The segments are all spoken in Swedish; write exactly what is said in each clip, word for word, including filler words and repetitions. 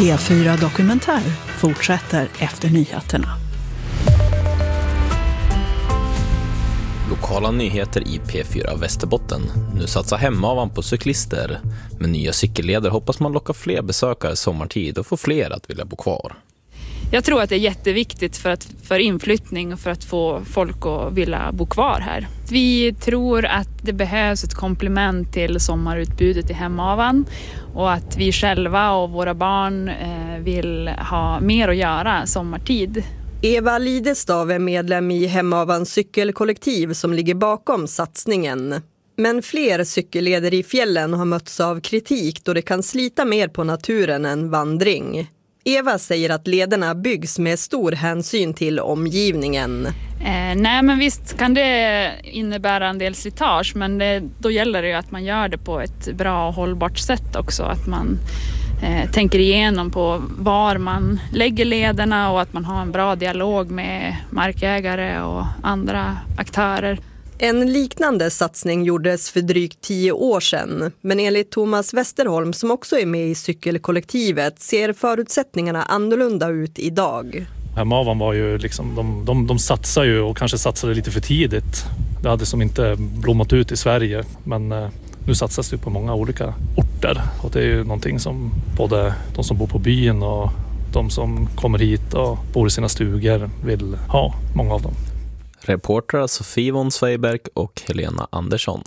P fyra Dokumentär fortsätter efter nyheterna. Lokala nyheter i P fyra Västerbotten. Nu satsar Hemavan på cyklister. Med nya cykelleder hoppas man locka fler besökare sommartid och få fler att vilja bo kvar. Jag tror att det är jätteviktigt för, att, för inflyttning och för att få folk att vilja bo kvar här. Vi tror att det behövs ett komplement till sommarutbudet i Hemavan och att vi själva och våra barn eh, vill ha mer att göra sommartid. Eva Lidestav är medlem i Hemavans cykelkollektiv som ligger bakom satsningen. Men fler cykelleder i fjällen har mötts av kritik då det kan slita mer på naturen än vandring. Eva säger att lederna byggs med stor hänsyn till omgivningen. Eh, nej men visst kan det innebära en del slitage, men det, då gäller det ju att man gör det på ett bra och hållbart sätt också. Att man eh, tänker igenom på var man lägger lederna och att man har en bra dialog med markägare och andra aktörer. En liknande satsning gjordes för drygt tio år sedan, men enligt Thomas Westerholm som också är med i cykelkollektivet ser förutsättningarna annorlunda ut idag. Hemavan var ju liksom, de, de, de satsade ju och kanske satsade lite för tidigt. Det hade som inte blommat ut i Sverige, men eh, nu satsas det på många olika orter. Och det är ju någonting som både de som bor på byn och de som kommer hit och bor i sina stugor vill ha, många av dem. Reportrar Sofie von Sveiberg och Helena Andersson.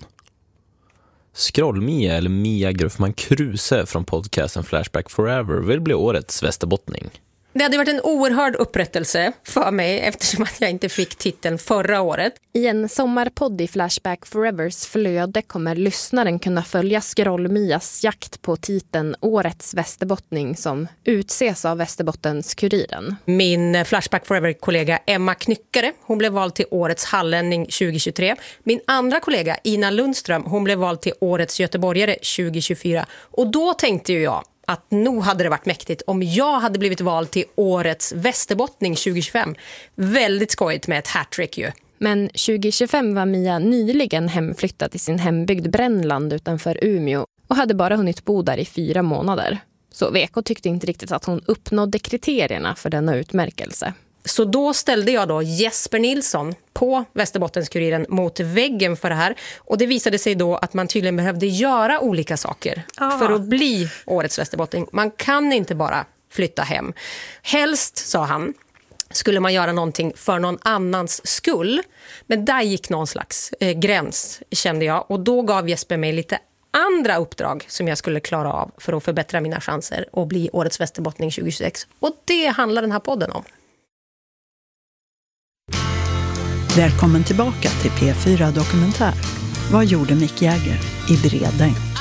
Skroll-Mia eller Mia Gruffman Kruse från podcasten Flashback Forever vill bli årets västerbottning. Det hade varit en oerhörd upprättelse för mig eftersom att jag inte fick titeln förra året. I en sommarpodd i Flashback Forevers flöde kommer lyssnaren kunna följa Skroll-Mias jakt på titeln Årets västerbottning som utses av Västerbottens-Kuriren. Min Flashback Forever-kollega Emma Knyckare, hon blev vald till Årets hallänning tjugo tjugotre. Min andra kollega Ina Lundström, hon blev vald till Årets göteborgare tjugo tjugofyra. Och då tänkte ju jag att nog hade det varit mäktigt om jag hade blivit vald till Årets västerbottning tjugo tjugofem. Väldigt skojigt med ett hattrick ju. Men tjugo tjugofem var Mia nyligen hemflyttad till sin hembygd Brännland utanför Umeå och hade bara hunnit bo där i fyra månader. Så V K tyckte inte riktigt att hon uppnådde kriterierna för denna utmärkelse. Så då ställde jag då Jesper Nilsson på Västerbottens-Kuriren mot väggen för det här. Och det visade sig då att man tydligen behövde göra olika saker Aha. för att bli Årets västerbottning. Man kan inte bara flytta hem. Helst, sa han, skulle man göra någonting för någon annans skull. Men där gick någon slags eh, gräns, kände jag. Och då gav Jesper mig lite andra uppdrag som jag skulle klara av för att förbättra mina chanser och bli Årets västerbottning tjugo tjugosex. Och det handlar den här podden om. Välkommen tillbaka till P fyra Dokumentär. Vad gjorde Mick Jagger i Bredäng?